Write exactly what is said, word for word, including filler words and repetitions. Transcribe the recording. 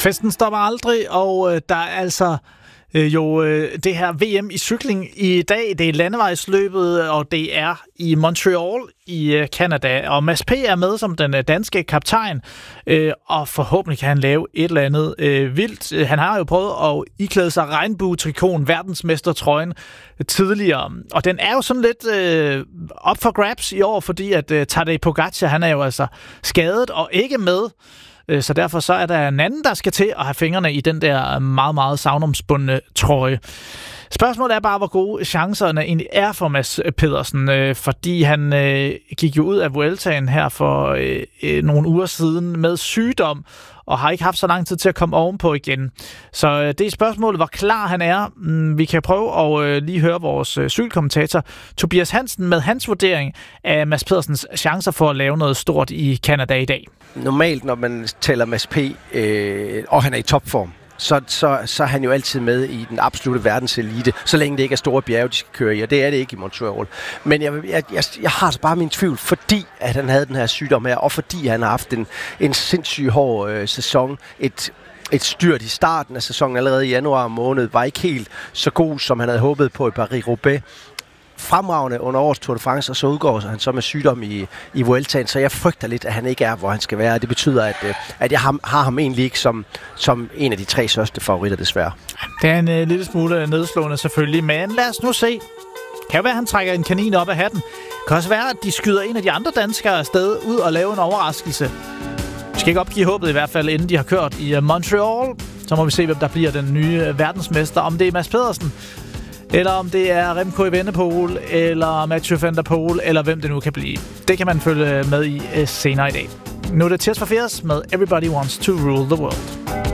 Festen stopper aldrig, og øh, der er altså øh, jo øh, det her V M i cykling i dag. Det er landevejsløbet, og det er i Montreal i øh, Canada. Og Mads P. er med som den øh, danske kaptajn, øh, og forhåbentlig kan han lave et eller andet øh, vildt. Han har jo prøvet at iklæde sig regnbue-trikonen, verdensmestertrøjen, øh, tidligere. Og den er jo sådan lidt øh, op for grabs i år, fordi at øh, Tadej Pogačar, han er jo altså skadet og ikke med. Så derfor så er der en anden, der skal til at have fingrene i den der meget, meget savnomsbundne trøje. Spørgsmålet er bare, hvor gode chancerne egentlig er for Mads Pedersen, fordi han øh, gik jo ud af Vueltaen her for øh, nogle uger siden med sygdom, og har ikke haft så lang tid til at komme ovenpå igen. Så øh, det er spørgsmålet, hvor klar han er. Mm, vi kan prøve at øh, lige høre vores øh, cykelkommentator Tobias Hansen med hans vurdering af Mads Pedersens chancer for at lave noget stort i Canada i dag. Normalt, når man tæller Mads P., øh, og han er i topform, Så, så, så er han jo altid med i den absolutte verdenselite, så længe det ikke er store bjerge, de skal køre i, og det er det ikke i Montreal. Men jeg, jeg, jeg, jeg har så bare min tvivl, fordi at han havde den her sygdom her, og fordi han har haft en, en sindssygt hård øh, sæson, et et styrt i starten af sæsonen allerede i januar måned, var ikke helt så god, som han havde håbet på i Paris-Roubaix. Fremragende under årets Tour de France, og så udgår han så med sygdom i, i Vueltaen, så jeg frygter lidt, at han ikke er, hvor han skal være. Det betyder, at, at jeg har, har ham egentlig ikke som, som en af de tre største favoritter, desværre. Det er en uh, lille smule nedslående selvfølgelig, men lad os nu se. Kan jo være, at han trækker en kanin op af hatten. Det kan også være, at de skyder en af de andre danskere afsted ud og laver en overraskelse. Vi skal ikke opgive håbet i hvert fald, inden de har kørt i Montreal. Så må vi se, hvem der bliver den nye verdensmester. Om det er Mads Pedersen, eller om det er Remco Evenepoel, eller Mathieu van der Poel, eller hvem det nu kan blive. Det kan man følge med i senere i dag. Nu er det Tears for Fears med Everybody Wants to Rule the World.